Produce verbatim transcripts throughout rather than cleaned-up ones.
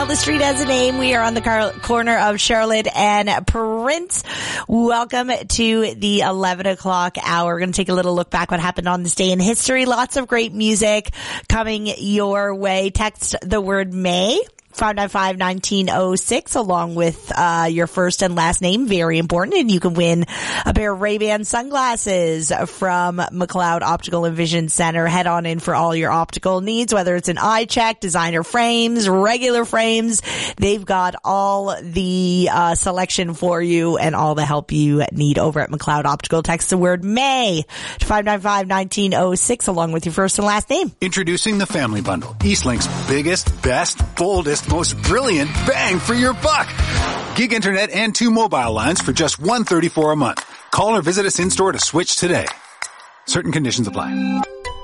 Well, the street has a name. We are on the car- corner of Charlotte and Prince. Welcome to the eleven o'clock hour. We're going to take a little look back what happened on this day in history. Lots of great music coming your way. Text the word May. five nine five, one nine zero six along with uh your first and last name. Very important. And you can win a pair of Ray-Ban sunglasses from McLeod Optical and Vision Center. Head on in for all your optical needs, whether it's an eye check, designer frames, regular frames. They've got all the uh selection for you and all the help you need over at McLeod Optical. Text the word May to five nine five, one nine zero six along with your first and last name. Introducing the Family Bundle, Eastlink's biggest, best, boldest, most brilliant bang for your buck. Gig internet and two mobile lines for just one hundred thirty-four dollars a month. Call or visit us in store to switch today. Certain conditions apply.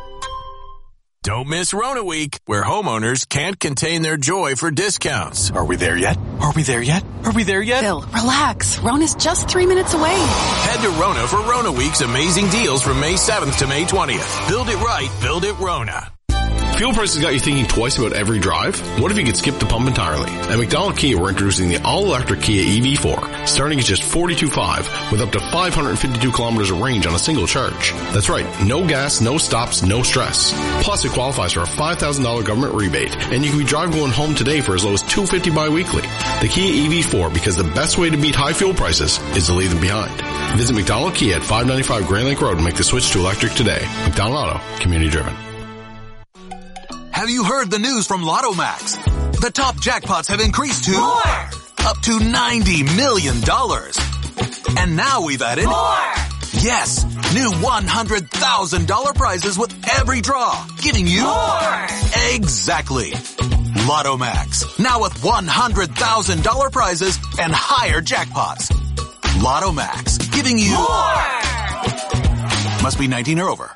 Don't miss Rona Week, where homeowners can't contain their joy for discounts. Are we there yet? Are we there yet? Are we there yet? Phil, relax. Rona's just three minutes away. Head to Rona for Rona Week's amazing deals from May seventh to May twentieth. Build it right, build it Rona. Fuel prices got you thinking twice about every drive? What if you could skip the pump entirely? At McDonald Kia, we're introducing the all-electric Kia E V four, starting at just forty-two thousand five hundred with up to five hundred fifty-two kilometers of range on a single charge. That's right, no gas, no stops, no stress. Plus, it qualifies for a five thousand dollars government rebate, and you can be driving going home today for as low as two hundred fifty dollars bi-weekly. The Kia E V four, because the best way to beat high fuel prices is to leave them behind. Visit McDonald Kia at five ninety-five Grand Lake Road and make the switch to electric today. McDonald Auto, community driven. Have you heard the news from Lotto Max? The top jackpots have increased to more, up to ninety million dollars. And now we've added more. Yes, new one hundred thousand dollars prizes with every draw, giving you more. Exactly. Lotto Max, now with one hundred thousand dollars prizes and higher jackpots. Lotto Max, giving you more. Must be nineteen or over.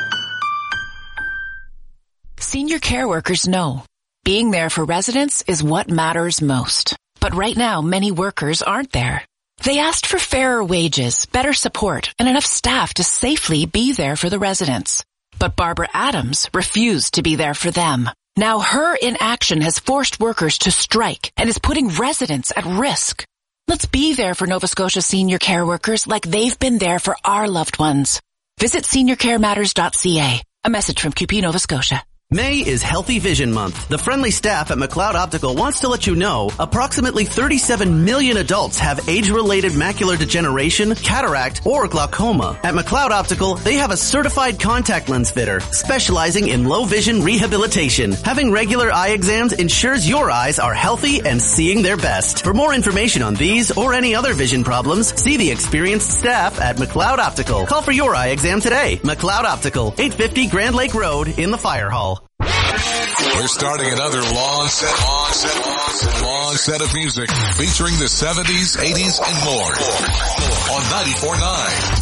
Senior care workers know being there for residents is what matters most. But right now, many workers aren't there. They asked for fairer wages, better support, and enough staff to safely be there for the residents. But Barbara Adams refused to be there for them. Now her inaction has forced workers to strike and is putting residents at risk. Let's be there for Nova Scotia senior care workers like they've been there for our loved ones. Visit senior care matters dot c a. A message from Q P Nova Scotia. May is Healthy Vision Month. The friendly staff at McLeod Optical wants to let you know approximately thirty-seven million adults have age-related macular degeneration, cataract, or glaucoma. At McLeod Optical, they have a certified contact lens fitter specializing in low vision rehabilitation. Having regular eye exams ensures your eyes are healthy and seeing their best. For more information on these or any other vision problems, see the experienced staff at McLeod Optical. Call for your eye exam today. McLeod Optical, eight fifty Grand Lake Road in the Fire Hall. We're starting another long set, long set, long set, long set of music featuring the seventies, eighties, and more on ninety-four point nine